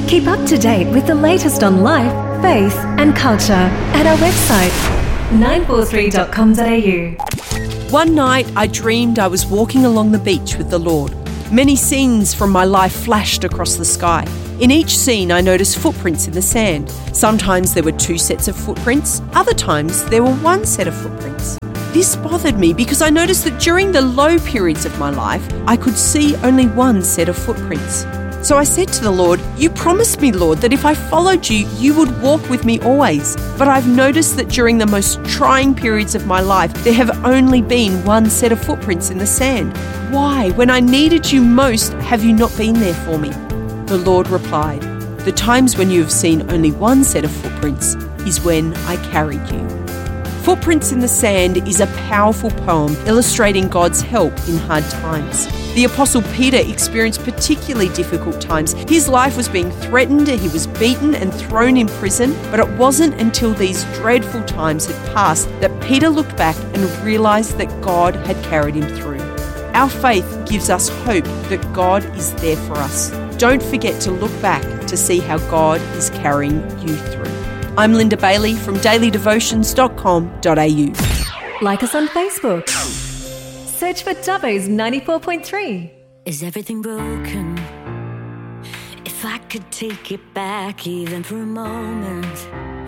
Keep up to date with the latest on life, faith and culture at our website 943.com.au. One night I dreamed I was walking along the beach with the Lord. Many scenes from my life flashed across the sky. In each scene I noticed footprints in the sand. Sometimes there were 2 sets of footprints, other times there were 1 set of footprints. This bothered me because I noticed that during the low periods of my life, I could see only 1 set of footprints. So I said to the Lord, "You promised me, Lord, that if I followed you, you would walk with me always. But I've noticed that during the most trying periods of my life, there have only been 1 set of footprints in the sand. Why, when I needed you most, have you not been there for me?" The Lord replied, "The times when you have seen only 1 set of footprints is when I carried you." Footprints in the Sand is a powerful poem illustrating God's help in hard times. The Apostle Peter experienced particularly difficult times. His life was being threatened, he was beaten and thrown in prison, but it wasn't until these dreadful times had passed that Peter looked back and realised that God had carried him through. Our faith gives us hope that God is there for us. Don't forget to look back to see how God is carrying you through. I'm Linda Bailey from dailydevotions.com.au. Like us on Facebook. Search for Dubbo's 94.3. Is everything broken? If I could take it back even for a moment,